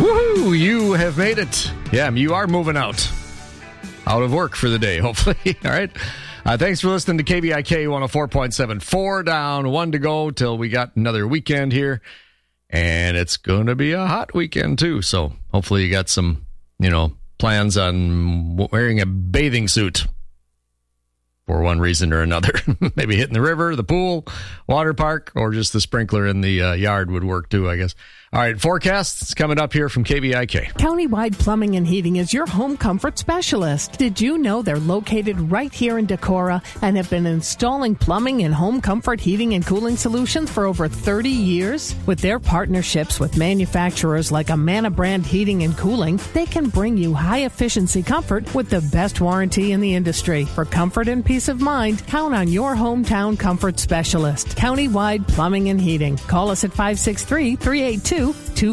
Woohoo! You have made it. Yeah, you are moving out of work for the day, hopefully. All right. Thanks for listening to KBIK 104.7. 4 down, 1 to go till we got another weekend here. And it's going to be a hot weekend, too. So hopefully you got some, plans on wearing a bathing suit for one reason or another. Maybe hitting the river, the pool, water park, or just the sprinkler in the yard would work, too, I guess. All right, forecasts coming up here from KBIK. Countywide Plumbing and Heating is your home comfort specialist. Did you know they're located right here in Decorah and have been installing plumbing and home comfort heating and cooling solutions for over 30 years? With their partnerships with manufacturers like Amana Brand Heating and Cooling, they can bring you high-efficiency comfort with the best warranty in the industry. For comfort and peace of mind, count on your hometown comfort specialist. Countywide Plumbing and Heating. Call us at 563-382-2407.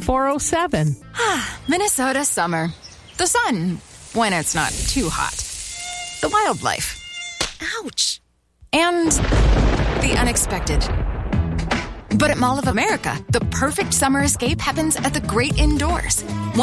Minnesota summer. The sun, when it's not too hot. The wildlife. Ouch. And the unexpected. But at Mall of America, the perfect summer escape happens at the great indoors.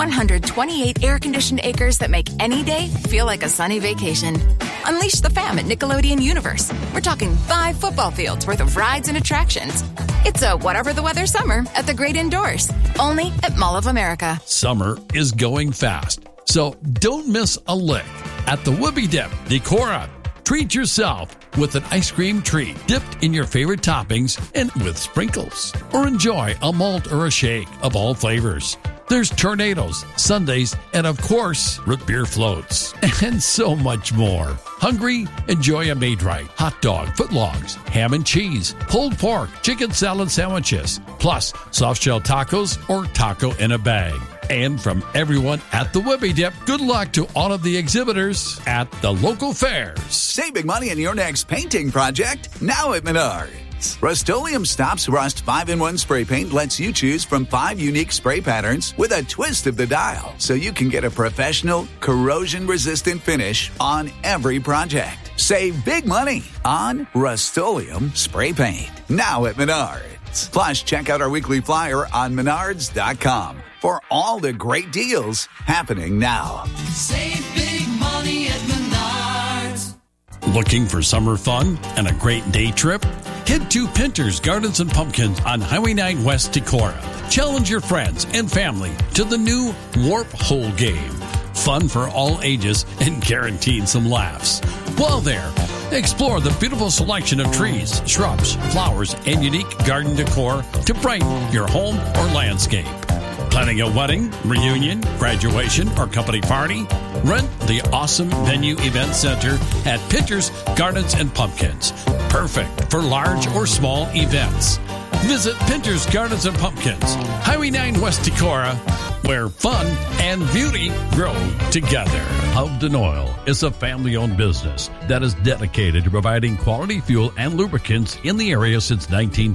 128 air-conditioned acres that make any day feel like a sunny vacation. Unleash the fam at Nickelodeon Universe. We're talking 5 football fields worth of rides and attractions. It's a whatever the weather summer at the great indoors. Only at Mall of America. Summer is going fast, so don't miss a lick at the Whoopie Dip Decorah. Treat yourself with an ice cream treat dipped in your favorite toppings and with sprinkles. Or enjoy a malt or a shake of all flavors. There's tornadoes, sundaes, and of course, root beer floats. And so much more. Hungry? Enjoy a Maid-Rite, hot dog, footlongs, ham and cheese, pulled pork, chicken salad sandwiches, plus soft-shell tacos or taco in a bag. And from everyone at the Whoopie Dip, good luck to all of the exhibitors at the local fairs. Save big money on your next painting project now at Menards. Rust-Oleum Stops Rust 5-in-1 spray paint lets you choose from 5 unique spray patterns with a twist of the dial, so you can get a professional, corrosion-resistant finish on every project. Save big money on Rust-Oleum spray paint now at Menards. Plus, check out our weekly flyer on Menards.com for all the great deals happening now. Save big money at Menards. Looking for summer fun and a great day trip? Head to Pinter's Gardens and Pumpkins on Highway 9 West Decorah. Challenge your friends and family to the new Warp Hole game. Fun for all ages and guaranteed some laughs. While there, explore the beautiful selection of trees, shrubs, flowers, and unique garden decor to brighten your home or landscape. Planning a wedding, reunion, graduation, or company party? Rent the awesome Venue Event Center at Pinter's Gardens and Pumpkins. Perfect for large or small events. Visit Pinter's Gardens and Pumpkins, Highway 9 West Decorah, where fun and beauty grow together. Hovden Oil is a family-owned business that is dedicated to providing quality fuel and lubricants in the area since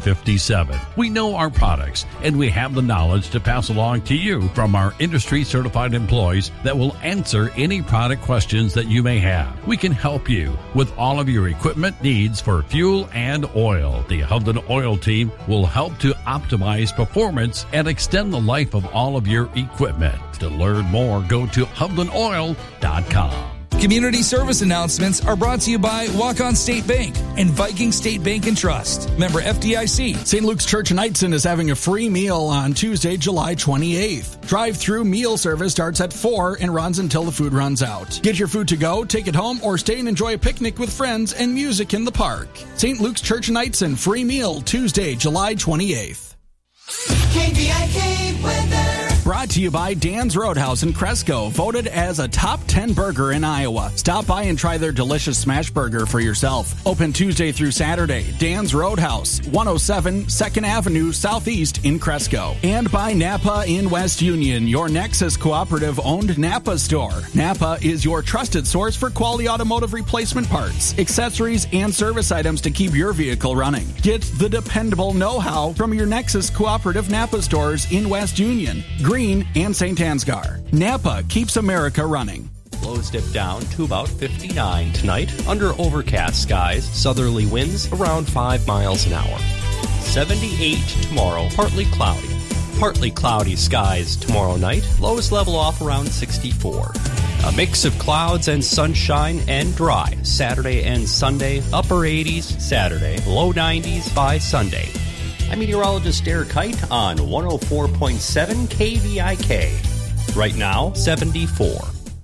1957. We know our products, and we have the knowledge to pass along to you from our industry-certified employees that will answer any product questions that you may have. We can help you with all of your equipment needs for fuel and oil. The Hovden Oil team will help to optimize performance and extend the life of all of your equipment. To learn more, go to HovdenOil.com. Community service announcements are brought to you by Walk-On State Bank and Viking State Bank and Trust. Member FDIC. St. Luke's Church in Knightson is having a free meal on Tuesday, July 28th. Drive-through meal service starts at 4 and runs until the food runs out. Get your food to go, take it home, or stay and enjoy a picnic with friends and music in the park. St. Luke's Church in Knightson, free meal Tuesday, July 28th. KBIK weather. Brought to you by Dan's Roadhouse in Cresco, voted as a top 10 burger in Iowa. Stop by and try their delicious smash burger for yourself. Open Tuesday through Saturday. Dan's Roadhouse, 107 2nd Avenue Southeast in Cresco. And by Napa in West Union, your Nexus Cooperative-owned Napa store. Napa is your trusted source for quality automotive replacement parts, accessories, and service items to keep your vehicle running. Get the dependable know-how from your Nexus Cooperative Napa stores in West Union, Green, and St. Ansgar. Napa keeps America running. Lows dip down to about 59 tonight under overcast skies, southerly winds around 5 miles an hour. 78 tomorrow, partly cloudy. partly cloudy skies tomorrow night. Lows level off around 64. A mix of clouds and sunshine and dry. Saturday and Sunday, upper 80s Saturday, low 90s by Sunday. I'm meteorologist Derek Kite on 104.7 KVIK. Right now, 74.